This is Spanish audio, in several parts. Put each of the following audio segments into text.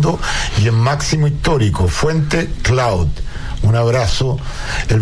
mundo y en máximo histórico. Fuente Cloud. Un abrazo. El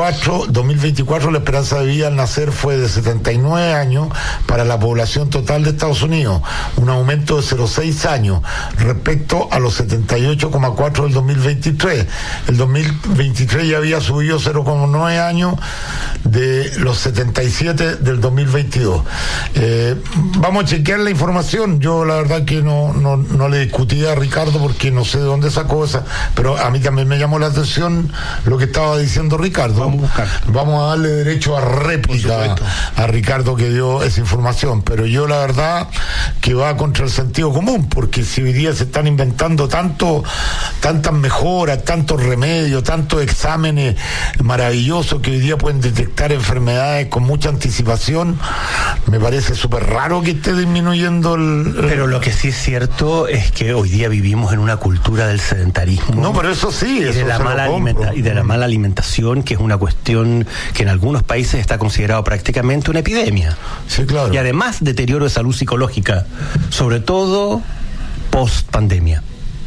2024 la esperanza de vida al nacer fue de 79 años para la población total de Estados Unidos, un aumento de 0,6 años respecto a los 78,4 del 2023. El 2023 ya había subido 0,9 años de los 77 del 2022. Vamos a chequear la información. Yo la verdad que no le discutía a Ricardo porque no sé de dónde sacó esa, pero a mí también me llamó la atención lo que estaba diciendo Ricardo. Vamos a darle derecho a réplica a Ricardo que dio esa información, pero yo la verdad que va contra el sentido común, porque si hoy día se están inventando tantas mejoras, tantos remedios, tantos exámenes maravillosos que hoy día pueden detectar enfermedades con mucha anticipación, me parece súper raro que esté disminuyendo Pero lo que sí es cierto es que hoy día vivimos en una cultura del sedentarismo. No, pero eso sí, y de la mala alimentación, que es una cuestión que en algunos países está considerado prácticamente una epidemia. Sí, claro. Y además deterioro de salud psicológica, sobre todo post pandemia.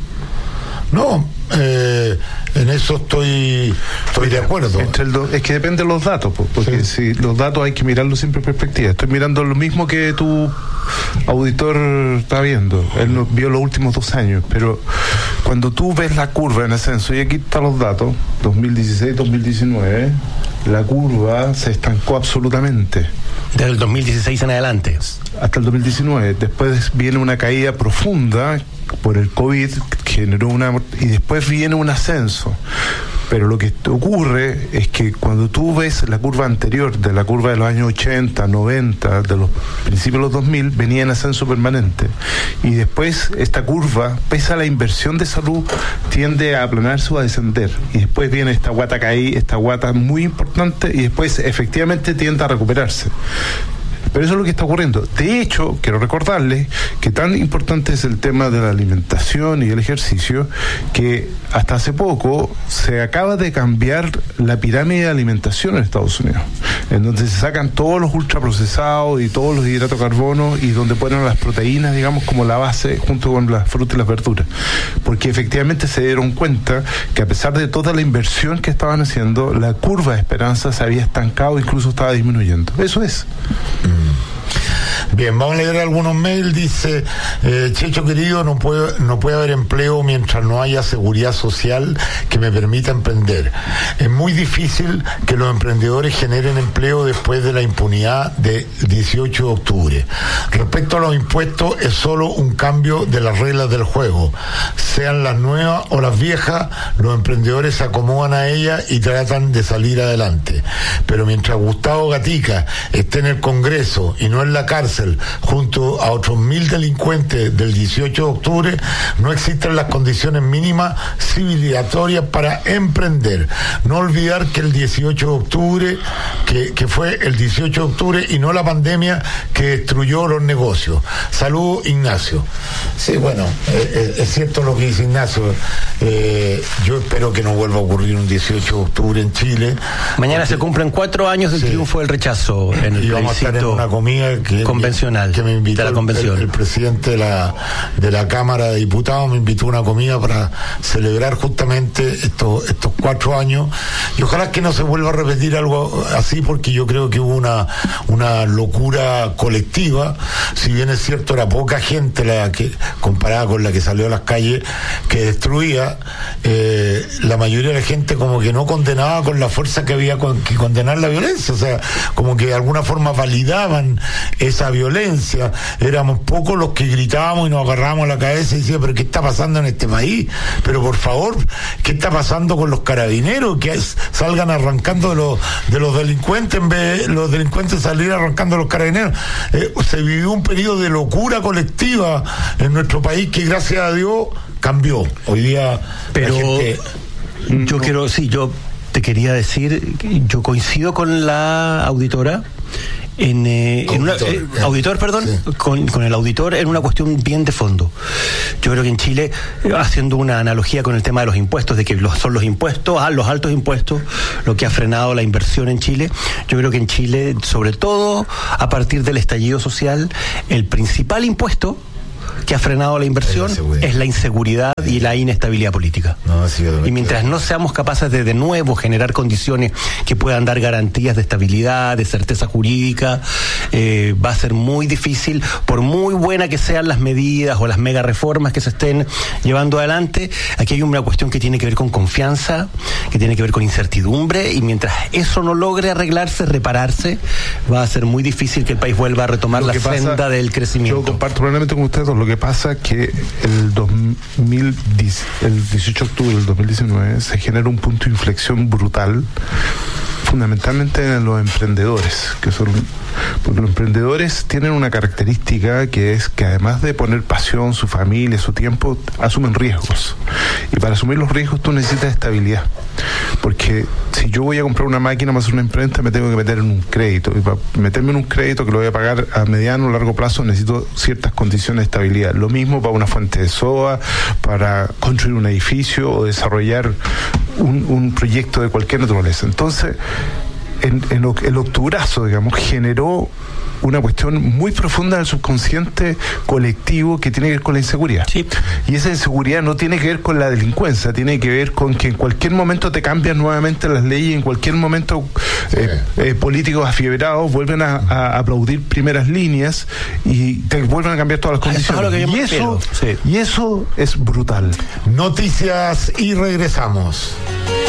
No, en eso estoy de acuerdo. Es que depende de los datos, porque si los datos hay que mirarlos siempre en perspectiva. Estoy mirando lo mismo que tu auditor está viendo. Él vio los últimos 2 años, pero cuando tú ves la curva en ascenso, y aquí están los datos, 2016-2019, la curva se estancó absolutamente. Desde el 2016 en adelante. Hasta el 2019. Después viene una caída profunda por el COVID, generó y después viene un ascenso. Pero lo que ocurre es que cuando tú ves la curva anterior, de la curva de los años 80, 90, de los principios de los 2000, venía en ascenso permanente. Y después esta curva, pese a la inversión de salud, tiende a aplanarse o a descender. Y después viene esta guata muy importante, y después efectivamente tiende a recuperarse. Pero eso es lo que está ocurriendo. De hecho, quiero recordarles que tan importante es el tema de la alimentación y el ejercicio, que hasta hace poco se acaba de cambiar la pirámide de alimentación en Estados Unidos, en donde se sacan todos los ultraprocesados y todos los hidratos de carbono, y donde ponen las proteínas, digamos, como la base, junto con las frutas y las verduras. Porque efectivamente se dieron cuenta que a pesar de toda la inversión que estaban haciendo, la curva de esperanza se había estancado, incluso estaba disminuyendo. Eso es. Bien, vamos a leer algunos mails. Dice Checho querido, no puede haber empleo mientras no haya seguridad social que me permita emprender. Es muy difícil que los emprendedores generen empleo después de la impunidad del 18 de octubre. Respecto a los impuestos, es solo un cambio de las reglas del juego. Sean las nuevas o las viejas, los emprendedores se acomodan a ellas y tratan de salir adelante. Pero mientras Gustavo Gatica esté en el Congreso y no en la cárcel junto a otros 1000 delincuentes del 18 de octubre, no existen las condiciones mínimas civilizatorias para emprender. No olvidar que el 18 de octubre, que fue el 18 de octubre y no la pandemia que destruyó los negocios. Saludos, Ignacio. Sí, bueno, es cierto lo que dice Ignacio. Yo espero que no vuelva a ocurrir un 18 de octubre en Chile. Mañana se cumplen 4 años del triunfo del rechazo en el y vamos a estar en una comida convencional que me invitó de la convención. El presidente de la Cámara de Diputados me invitó a una comida para celebrar justamente estos 4 años, y ojalá que no se vuelva a repetir algo así, porque yo creo que hubo una locura colectiva. Si bien es cierto, era poca gente la que, comparada con la que salió a las calles, que destruía, la mayoría de la gente como que no condenaba con la fuerza que había que condenar la violencia, o sea, como que de alguna forma validaban esa violencia. Éramos pocos los que gritábamos y nos agarrábamos la cabeza y decíamos, pero ¿qué está pasando en este país? Pero por favor, ¿qué está pasando con los carabineros? Que salgan arrancando de los delincuentes en vez de los delincuentes salir arrancando los carabineros. Se vivió un periodo de locura colectiva en nuestro país que gracias a Dios cambió. Hoy día pero la gente... yo te quería decir, yo coincido con la auditora con el auditor en una cuestión bien de fondo. Yo creo que en Chile, haciendo una analogía con el tema de los impuestos, de que son los impuestos, los altos impuestos, lo que ha frenado la inversión en Chile, yo creo que en Chile, sobre todo a partir del estallido social, el principal impuesto que ha frenado la inversión es la inseguridad y la inestabilidad política. Y mientras no seamos capaces de nuevo generar condiciones que puedan dar garantías de estabilidad, de certeza jurídica, va a ser muy difícil, por muy buena que sean las medidas o las mega reformas que se estén llevando adelante. Aquí hay una cuestión que tiene que ver con confianza, que tiene que ver con incertidumbre, y mientras eso no logre arreglarse, repararse, va a ser muy difícil que el país vuelva a retomar la senda del crecimiento. Yo comparto plenamente con ustedes. Lo que pasa es que el 18 de octubre del 2019 se genera un punto de inflexión brutal, fundamentalmente en los emprendedores, porque los emprendedores tienen una característica que es que además de poner pasión, su familia, su tiempo, asumen riesgos. Y para asumir los riesgos tú necesitas estabilidad. Porque si yo voy a comprar una máquina para hacer una imprenta, me tengo que meter en un crédito. Y para meterme en un crédito que lo voy a pagar a mediano o largo plazo, necesito ciertas condiciones de estabilidad. Lo mismo para una fuente de soda, para construir un edificio o desarrollar un proyecto de cualquier naturaleza. Entonces, el octubrazo, digamos, generó una cuestión muy profunda del subconsciente colectivo que tiene que ver con la inseguridad. Sí. Y esa inseguridad no tiene que ver con la delincuencia, tiene que ver con que en cualquier momento te cambian nuevamente las leyes, en cualquier momento políticos afiebrados vuelven a aplaudir primeras líneas y te vuelven a cambiar todas las condiciones. Y eso es brutal. Noticias y regresamos.